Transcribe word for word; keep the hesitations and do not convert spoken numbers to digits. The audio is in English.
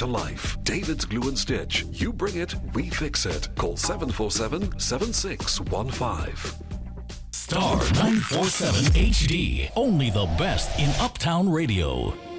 to life. David's Glue and Stitch. You bring it, we fix it. Call seven four seven, seven six one five. Star nine forty-seven H D. Only the best in Uptown Radio.